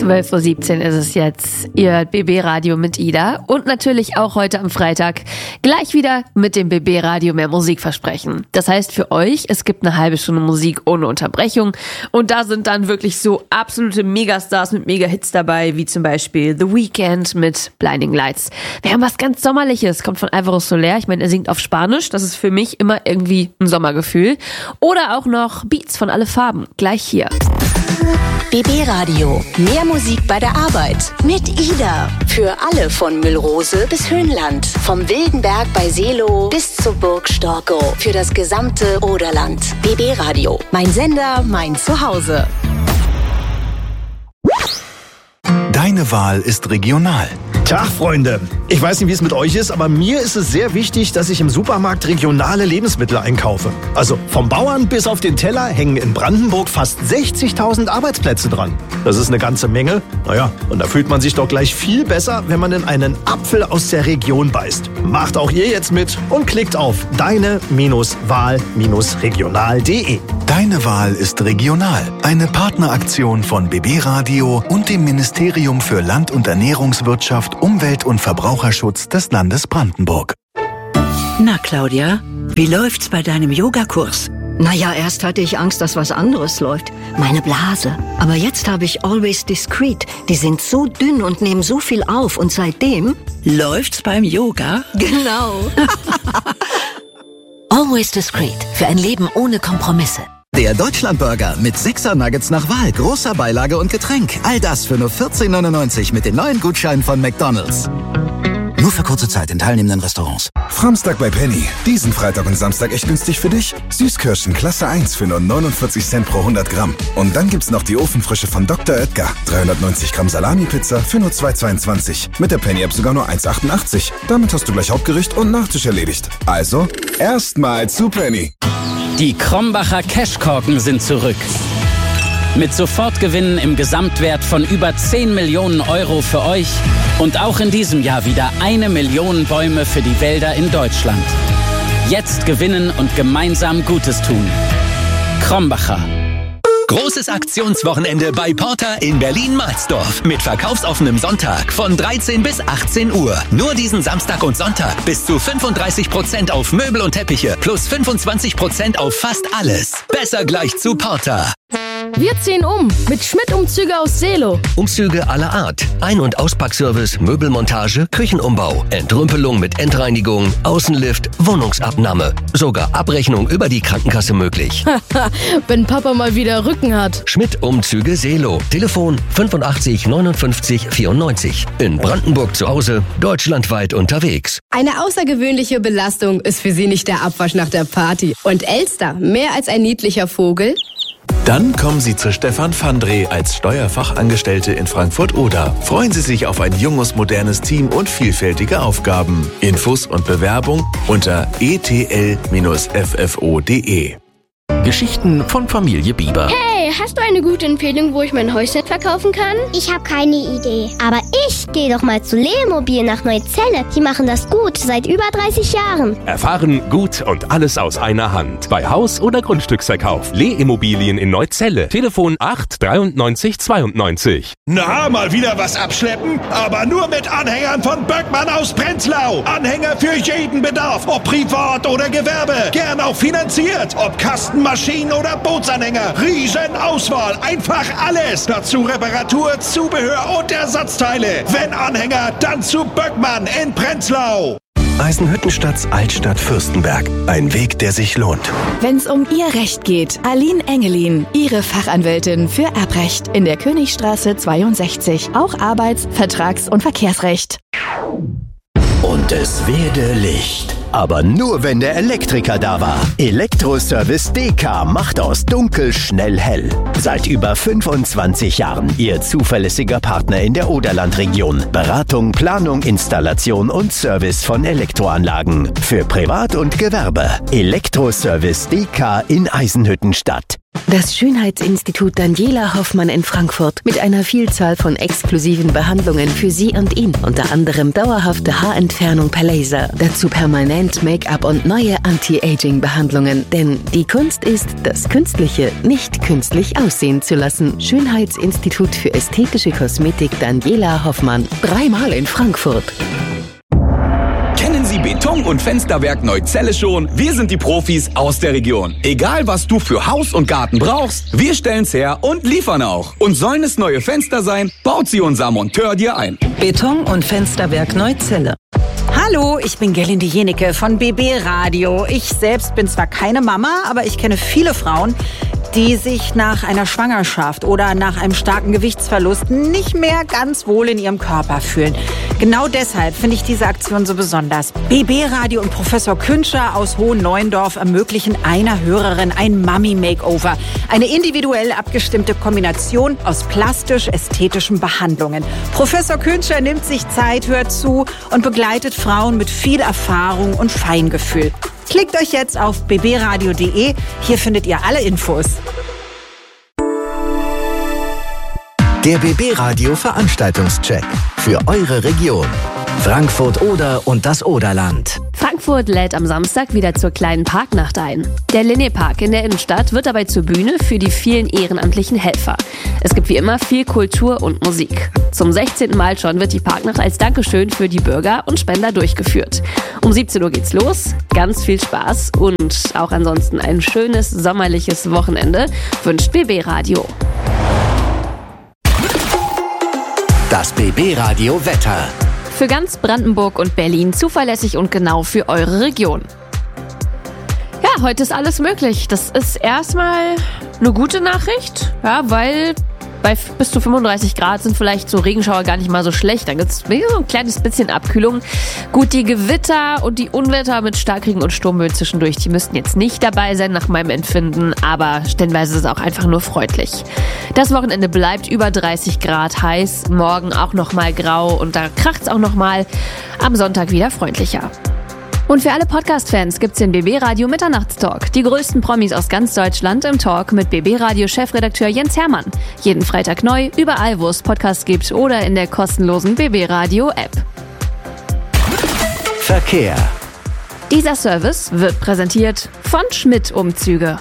12:17 Uhr ist es jetzt. Ihr hört BB Radio mit Ida und natürlich auch heute am Freitag gleich wieder mit dem BB Radio mehr Musikversprechen. Das heißt für euch, es gibt eine halbe Stunde Musik ohne Unterbrechung und da sind dann wirklich so absolute Megastars mit Mega-Hits dabei, wie zum Beispiel The Weeknd mit Blinding Lights. Wir haben was ganz Sommerliches, kommt von Alvaro Soler. Ich meine, er singt auf Spanisch, das ist für mich immer irgendwie ein Sommergefühl. Oder auch noch Beats von Alle Farben, gleich hier. BB Radio. Mehr Musik bei der Arbeit. Mit Ida. Für alle von Müllrose bis Höhenland. Vom Wildenberg bei Seelow bis zur Burg Storkow. Für das gesamte Oderland. BB Radio. Mein Sender, mein Zuhause. Deine Wahl ist regional. Tag, Freunde. Ich weiß nicht, wie es mit euch ist, aber mir ist es sehr wichtig, dass ich im Supermarkt regionale Lebensmittel einkaufe. Also vom Bauern bis auf den Teller hängen in Brandenburg fast 60.000 Arbeitsplätze dran. Das ist eine ganze Menge. Naja, und da fühlt man sich doch gleich viel besser, wenn man in einen Apfel aus der Region beißt. Macht auch ihr jetzt mit und klickt auf deine-wahl-regional.de. Deine Wahl ist regional. Eine Partneraktion von BB Radio und dem Ministerium für Land- und Ernährungswirtschaft, Umwelt- und Verbraucherschutz des Landes Brandenburg. Na, Claudia, wie läuft's bei deinem Yogakurs? Naja, erst hatte ich Angst, dass was anderes läuft. Meine Blase. Aber jetzt habe ich Always Discreet. Die sind so dünn und nehmen so viel auf. Und seitdem... Läuft's beim Yoga? Genau. Always Discreet. Für ein Leben ohne Kompromisse. Der Deutschlandburger mit 6er Nuggets nach Wahl, großer Beilage und Getränk. All das für nur 14,99 mit den neuen Gutscheinen von McDonald's. Nur für kurze Zeit in teilnehmenden Restaurants. Framstag bei Penny. Diesen Freitag und Samstag echt günstig für dich. Süßkirschen Klasse 1 für nur 49 Cent pro 100 Gramm. Und dann gibt's noch die Ofenfrische von Dr. Oetker. 390 Gramm Salami-Pizza für nur 2,22. Mit der Penny-App sogar nur 1,88. Damit hast du gleich Hauptgericht und Nachtisch erledigt. Also, erstmal zu Penny. Die Krombacher Cashkorken sind zurück. Mit Sofortgewinnen im Gesamtwert von über 10 Millionen Euro für euch und auch in diesem Jahr wieder 1 Million Bäume für die Wälder in Deutschland. Jetzt gewinnen und gemeinsam Gutes tun. Krombacher. Großes Aktionswochenende bei Porter in Berlin-Mahlsdorf. Mit verkaufsoffenem Sonntag von 13 bis 18 Uhr. Nur diesen Samstag und Sonntag bis zu 35% auf Möbel und Teppiche plus 25% auf fast alles. Besser gleich zu Porter. Wir ziehen um mit Schmidt-Umzüge aus Seelow. Umzüge aller Art. Ein- und Auspackservice, Möbelmontage, Küchenumbau, Entrümpelung mit Endreinigung, Außenlift, Wohnungsabnahme. Sogar Abrechnung über die Krankenkasse möglich. Wenn Papa mal wieder Rücken hat. Schmidt-Umzüge Seelow. Telefon 85 59 94. In Brandenburg zu Hause, deutschlandweit unterwegs. Eine außergewöhnliche Belastung ist für Sie nicht der Abwasch nach der Party. Und Elster, mehr als ein niedlicher Vogel? Dann kommen Sie zu Stefan Fandre als Steuerfachangestellte in Frankfurt-Oder. Freuen Sie sich auf ein junges, modernes Team und vielfältige Aufgaben. Infos und Bewerbung unter etl-ffo.de. Geschichten von Familie Bieber. Hey, hast du eine gute Empfehlung, wo ich mein Häuschen verkaufen kann? Ich habe keine Idee. Aber ich gehe doch mal zu Lemobil nach Neuzelle. Die machen das gut, seit über 30 Jahren. Erfahren, gut und alles aus einer Hand. Bei Haus- oder Grundstücksverkauf. Leh-Immobilien in Neuzelle. Telefon 8 93 92. Na, mal wieder was abschleppen? Aber nur mit Anhängern von Böckmann aus Prenzlau. Anhänger für jeden Bedarf, ob privat oder Gewerbe. Gern auch finanziert. Ob Kasten, Maschinen oder Bootsanhänger. Riesenauswahl, einfach alles. Dazu Reparatur, Zubehör und Ersatzteile. Wenn Anhänger, dann zu Böckmann in Prenzlau. Eisenhüttenstadts Altstadt Fürstenberg. Ein Weg, der sich lohnt. Wenn's um Ihr Recht geht, Aline Engelin, Ihre Fachanwältin für Erbrecht in der Königstraße 62. Auch Arbeits-, Vertrags- und Verkehrsrecht. Und es werde Licht. Aber nur, wenn der Elektriker da war. Elektroservice DK macht aus dunkel schnell hell. Seit über 25 Jahren Ihr zuverlässiger Partner in der Oderlandregion. Beratung, Planung, Installation und Service von Elektroanlagen. Für Privat und Gewerbe. Elektroservice DK in Eisenhüttenstadt. Das Schönheitsinstitut Daniela Hoffmann in Frankfurt mit einer Vielzahl von exklusiven Behandlungen für Sie und ihn. Unter anderem dauerhafte Haarentfernung per Laser, dazu permanent Trend Make-up und neue Anti-Aging-Behandlungen. Denn die Kunst ist, das Künstliche nicht künstlich aussehen zu lassen. Schönheitsinstitut für ästhetische Kosmetik Daniela Hoffmann. 3-mal in Frankfurt. Kennen Sie Beton- und Fensterwerk Neuzelle schon? Wir sind die Profis aus der Region. Egal, was du für Haus und Garten brauchst, wir stellen's her und liefern auch. Und sollen es neue Fenster sein, baut sie unser Monteur dir ein. Beton- und Fensterwerk Neuzelle. Hallo, ich bin Gelinde Jenecke von BB Radio. Ich selbst bin zwar keine Mama, aber ich kenne viele Frauen, die sich nach einer Schwangerschaft oder nach einem starken Gewichtsverlust nicht mehr ganz wohl in ihrem Körper fühlen. Genau deshalb finde ich diese Aktion so besonders. BB Radio und Professor Künscher aus Hohenneuendorf ermöglichen einer Hörerin ein Mummy-Makeover. Eine individuell abgestimmte Kombination aus plastisch-ästhetischen Behandlungen. Professor Künscher nimmt sich Zeit, hört zu und begleitet Frauen mit viel Erfahrung und Feingefühl. Klickt euch jetzt auf bbradio.de. Hier findet ihr alle Infos. Der BB Radio Veranstaltungscheck für eure Region. Frankfurt Oder und das Oderland. Frankfurt lädt am Samstag wieder zur kleinen Parknacht ein. Der Linné-Park in der Innenstadt wird dabei zur Bühne für die vielen ehrenamtlichen Helfer. Es gibt wie immer viel Kultur und Musik. Zum 16. Mal schon wird die Parknacht als Dankeschön für die Bürger und Spender durchgeführt. Um 17 Uhr geht's los. Ganz viel Spaß und auch ansonsten ein schönes sommerliches Wochenende wünscht BB Radio. Das BB Radio Wetter. Für ganz Brandenburg und Berlin zuverlässig und genau für eure Region. Ja, heute ist alles möglich. Das ist erstmal eine gute Nachricht, ja, weil bei bis zu 35 Grad sind vielleicht so Regenschauer gar nicht mal so schlecht. Dann gibt es so ein kleines bisschen Abkühlung. Gut, die Gewitter und die Unwetter mit Starkregen und Sturmböen zwischendurch, die müssten jetzt nicht dabei sein nach meinem Empfinden, aber stellenweise ist es auch einfach nur freundlich. Das Wochenende bleibt über 30 Grad heiß, morgen auch nochmal grau und da kracht es auch nochmal, am Sonntag wieder freundlicher. Und für alle Podcast-Fans gibt's den BB Radio Mitternachtstalk. Die größten Promis aus ganz Deutschland im Talk mit BB Radio Chefredakteur Jens Hermann. Jeden Freitag neu, überall wo es Podcasts gibt oder in der kostenlosen BB Radio App. Verkehr. Dieser Service wird präsentiert von Schmidt Umzüge.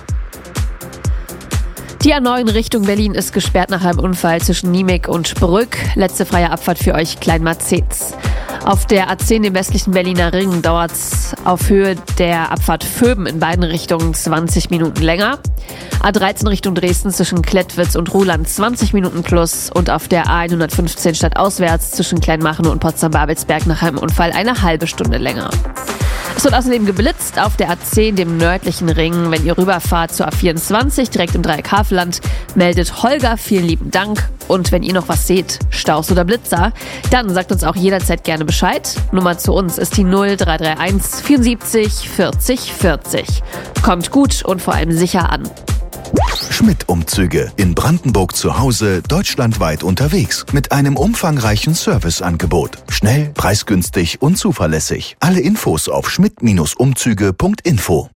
Die A9 Richtung Berlin ist gesperrt nach einem Unfall zwischen Niemeg und Brück. Letzte freie Abfahrt für euch Kleinmarzehz. Auf der A10 im westlichen Berliner Ring dauert es auf Höhe der Abfahrt Vöben in beiden Richtungen 20 Minuten länger. A13 Richtung Dresden zwischen Klettwitz und Ruhland 20 Minuten plus und auf der A115 stadtauswärts zwischen Kleinmachnow und Potsdam-Babelsberg nach einem Unfall eine halbe Stunde länger. Es wird außerdem geblitzt auf der A10, dem nördlichen Ring. Wenn ihr rüberfahrt zur A24, direkt im Dreieckhavelland, meldet Holger, vielen lieben Dank. Und wenn ihr noch was seht, Staus oder Blitzer, dann sagt uns auch jederzeit gerne Bescheid. Nummer zu uns ist die 0331 74 40 40. Kommt gut und vor allem sicher an. Schmidt-Umzüge. In Brandenburg zu Hause, deutschlandweit unterwegs. Mit einem umfangreichen Serviceangebot. Schnell, preisgünstig und zuverlässig. Alle Infos auf schmidt-umzüge.info.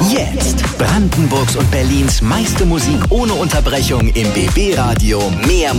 Jetzt Brandenburgs und Berlins meiste Musik ohne Unterbrechung im BB Radio. Mehr